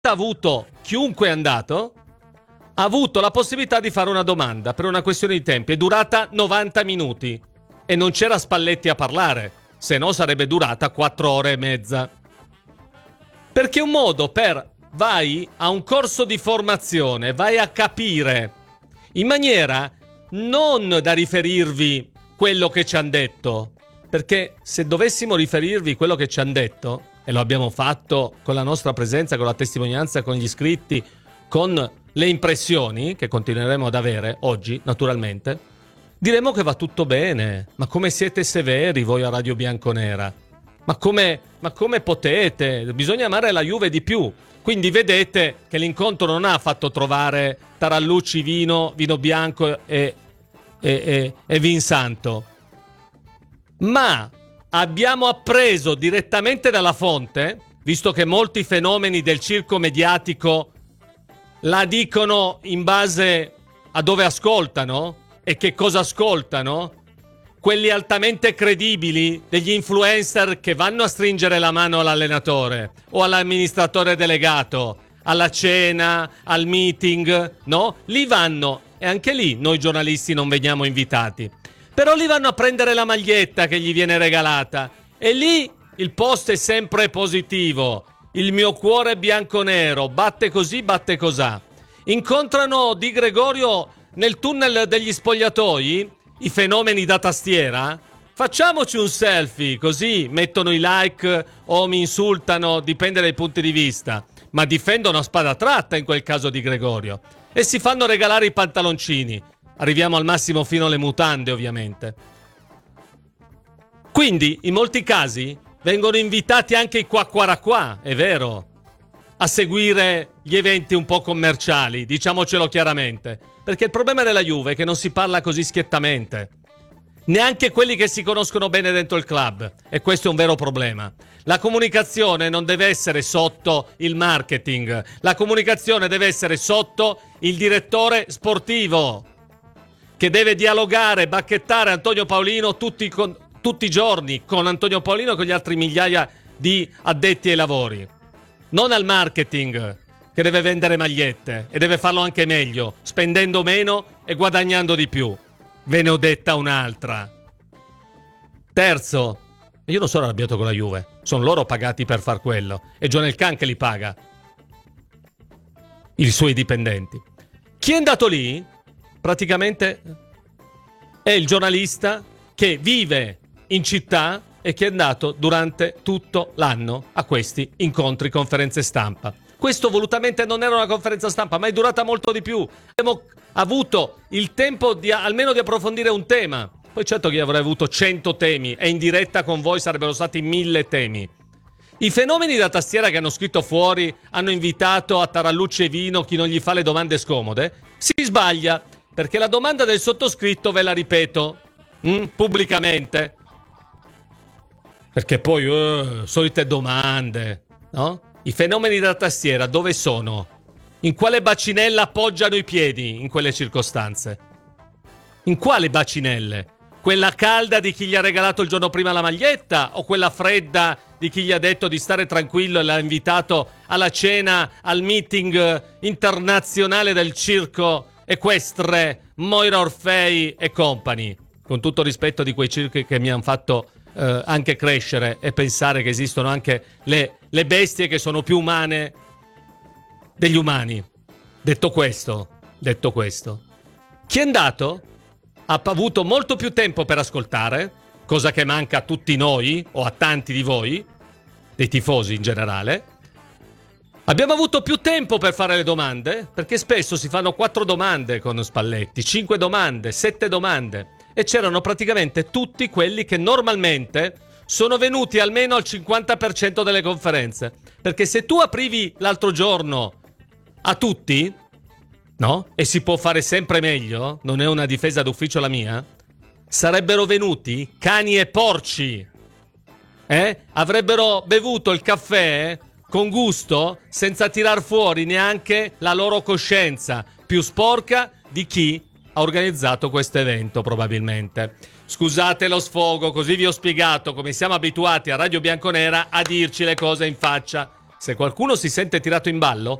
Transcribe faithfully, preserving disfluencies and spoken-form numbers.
ha avuto, chiunque è andato, ha avuto la possibilità di fare una domanda per una questione di tempi. È durata novanta minuti e non c'era Spalletti a parlare, se no sarebbe durata quattro ore e mezza. Perché è un modo per... vai a un corso di formazione, vai a capire in maniera non da riferirvi quello che ci hanno detto, perché se dovessimo riferirvi quello che ci hanno detto, e lo abbiamo fatto con la nostra presenza, con la testimonianza, con gli iscritti, con le impressioni che continueremo ad avere oggi, naturalmente, diremo che va tutto bene. Ma come siete severi voi a Radio Bianconera? Ma come, ma come potete? Bisogna amare la Juve di più. Quindi vedete che l'incontro non ha fatto trovare tarallucci, vino, vino bianco e, e, e, e vin santo, ma abbiamo appreso direttamente dalla fonte, visto che molti fenomeni del circo mediatico la dicono in base a dove ascoltano e che cosa ascoltano, quelli altamente credibili degli influencer che vanno a stringere la mano all'allenatore o all'amministratore delegato, alla cena, al meeting, no? Lì vanno, e anche lì noi giornalisti non veniamo invitati, però lì vanno a prendere la maglietta che gli viene regalata e lì il post è sempre positivo. Il mio cuore è bianconero, batte così, batte cosà. Incontrano Di Gregorio nel tunnel degli spogliatoi, i fenomeni da tastiera, facciamoci un selfie, così mettono i like o mi insultano, dipende dai punti di vista, ma difendono a spada tratta in quel caso Di Gregorio, e si fanno regalare i pantaloncini. Arriviamo al massimo fino alle mutande, ovviamente. Quindi, in molti casi, vengono invitati anche i qua, è vero, a seguire gli eventi un po' commerciali, diciamocelo chiaramente. Perché il problema della Juve è che non si parla così schiettamente. Neanche quelli che si conoscono bene dentro il club. E questo è un vero problema. La comunicazione non deve essere sotto il marketing. La comunicazione deve essere sotto il direttore sportivo, che deve dialogare, bacchettare Antonio Paolino tutti, con, tutti i giorni con Antonio Paolino e con gli altri migliaia di addetti ai lavori. Non al marketing, che deve vendere magliette e deve farlo anche meglio, spendendo meno e guadagnando di più. Ve ne ho detta un'altra. Terzo, io non sono arrabbiato con la Juve, sono loro pagati per far quello e John Khan che li paga, i suoi dipendenti. Chi è andato lì praticamente è il giornalista che vive in città e che è andato durante tutto l'anno a questi incontri, conferenze stampa. Questo volutamente non era una conferenza stampa, ma è durata molto di più. Abbiamo avuto il tempo di almeno di approfondire un tema. Poi certo che io avrei avuto cento temi e in diretta con voi sarebbero stati mille temi. I fenomeni da tastiera che hanno scritto fuori hanno invitato a tarallucce e vino chi non gli fa le domande scomode. Si sbaglia, perché la domanda del sottoscritto ve la ripeto mm, pubblicamente. Perché poi uh, solite domande, no? I fenomeni da tastiera dove sono? In quale bacinella appoggiano i piedi in quelle circostanze? In quale bacinelle? Quella calda di chi gli ha regalato il giorno prima la maglietta o quella fredda di chi gli ha detto di stare tranquillo e l'ha invitato alla cena, al meeting internazionale del circo equestre Moira Orfei e compagni? Con tutto rispetto di quei circhi che mi hanno fatto eh, anche crescere e pensare che esistono anche le, le bestie che sono più umane degli umani. Detto questo, detto questo, chi è andato ha avuto molto più tempo per ascoltare, cosa che manca a tutti noi o a tanti di voi, dei tifosi in generale. Abbiamo avuto più tempo per fare le domande, perché spesso si fanno quattro domande con Spalletti, cinque domande, sette domande, e c'erano praticamente tutti quelli che normalmente sono venuti almeno al cinquanta per cento delle conferenze. Perché se tu aprivi l'altro giorno a tutti, no? E si può fare sempre meglio, non è una difesa d'ufficio la mia, sarebbero venuti cani e porci, eh? Avrebbero bevuto il caffè con gusto, senza tirar fuori neanche la loro coscienza, più sporca di chi ha organizzato questo evento probabilmente. Scusate lo sfogo, così vi ho spiegato come siamo abituati a Radio Bianconera a dirci le cose in faccia, Se qualcuno si sente tirato in ballo,